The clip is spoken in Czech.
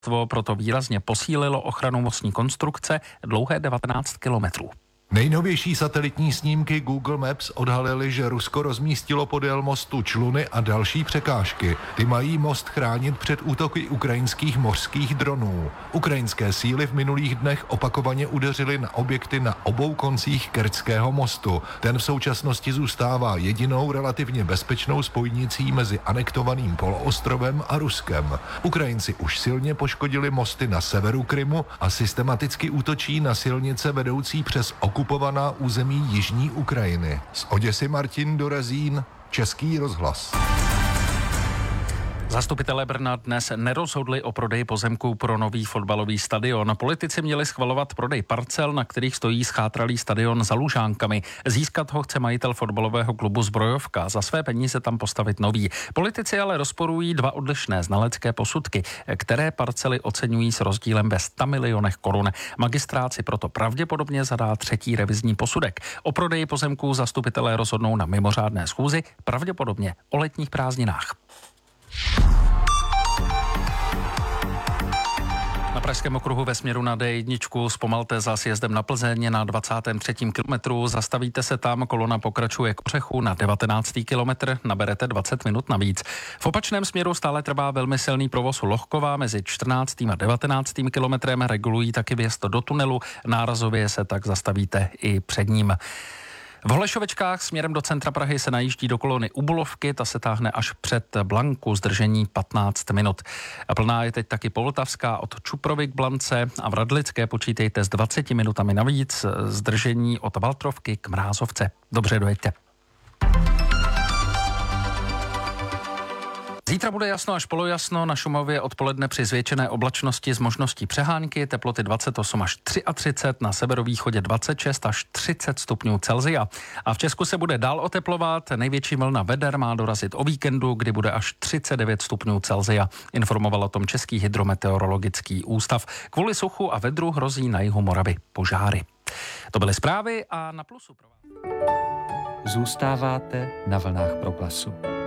proto výrazně posílilo ochranu mostní konstrukce dlouhé 19 kilometrů. Nejnovější satelitní snímky Google Maps odhalily, že Rusko rozmístilo podél mostu čluny a další překážky. Ty mají most chránit před útoky ukrajinských mořských dronů. Ukrajinské síly v minulých dnech opakovaně udeřily na objekty na obou koncích Kerčského mostu. Ten v současnosti zůstává jedinou relativně bezpečnou spojnicí mezi anektovaným poloostrovem a Ruskem. Ukrajinci už silně poškodili mosty na severu Krymu a systematicky útočí na silnice vedoucí přes okupovaná území jižní Ukrajiny. Z Oděsy Martin Dorazín, Český rozhlas. Zastupitelé Brna dnes nerozhodli o prodeji pozemků pro nový fotbalový stadion. Politici měli schvalovat prodej parcel, na kterých stojí schátralý stadion za Lužánkami. Získat ho chce majitel fotbalového klubu Zbrojovka. Za své peníze tam postavit nový. Politici ale rozporují dva odlišné znalecké posudky, které parcely oceňují s rozdílem ve 100 milionech korun. Magistrát si proto pravděpodobně zadá třetí revizní posudek. O prodeji pozemků zastupitelé rozhodnou na mimořádné schůzi, pravděpodobně o letních prázdninách. Na Pražském okruhu ve směru na D1 zpomalte za sjezdem na Plzeň na 23. kilometru. Zastavíte se tam, kolona pokračuje k Ořechu na 19. kilometr, naberete 20 minut navíc. V opačném směru stále trvá velmi silný provoz Lohková mezi 14. a 19. kilometrem. Regulují taky vjezd do tunelu, nárazově se tak zastavíte i před ním. V Holešovečkách směrem do centra Prahy se najíždí do kolony u Bulovky, ta se táhne až před Blanku, zdržení 15 minut. A plná je teď taky Poltavská od Čuprovy k Blance a v Radlické počítejte s 20 minutami navíc, zdržení od Valtrovky k Mrázovce. Dobře, dojeďte. Zítra bude jasno až polojasno, na Šumavě odpoledne při zvětšené oblačnosti s možností přehánky, teploty 28 až 33, na severovýchodě 26 až 30 stupňů Celsia. A v Česku se bude dál oteplovat, největší vlna veder má dorazit o víkendu, kdy bude až 39 stupňů Celsia. Informoval o tom Český hydrometeorologický ústav. Kvůli suchu a vedru hrozí na jihu Moravy požáry. To byly zprávy a na Plusu pro vás. Zůstáváte na vlnách Proglasu.